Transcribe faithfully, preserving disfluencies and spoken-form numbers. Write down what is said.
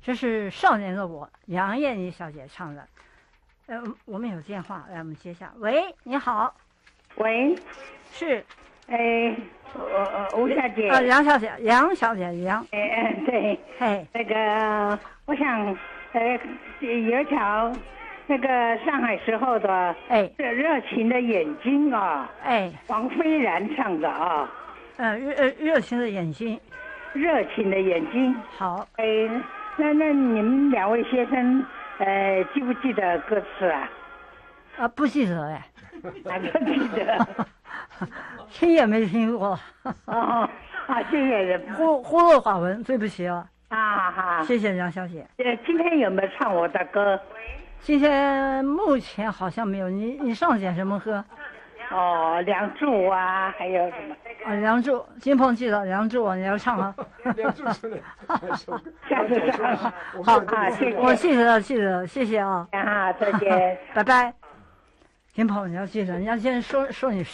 这是少年的我，杨艳妮小姐唱的。呃，我们有电话，来我们接下。喂，你好。 喂， 是， 哎，我吴小姐。 啊，杨小姐，杨小姐，杨。 哎，对， 嘿， 那个，我想，呃，有一条，那个上海时候的， 哎， 热热情的眼睛啊， 哎， 王菲然唱的啊， 呃，热热情的眼睛， 热情的眼睛。 好， 哎，那那你们两位先生，呃，记不记得歌词啊？ 啊，不记得哎。 哪个记得？ 听也没听过。 哦，啊，谢谢。 忽忽略寡闻，对不起啊。 啊哈， 谢谢杨小姐。 呃，今天有没有唱我的歌？ 今天目前好像没有。你你上点什么歌？ 哦，梁祝啊，还有什么？ 啊，梁祝，金鹏记得梁祝啊，你要唱啊。 梁祝真的， 下次唱。 好啊，谢谢。 我记得记得，谢谢啊。 啊，再见。 拜拜。金鹏，你要记得，你要先说说你。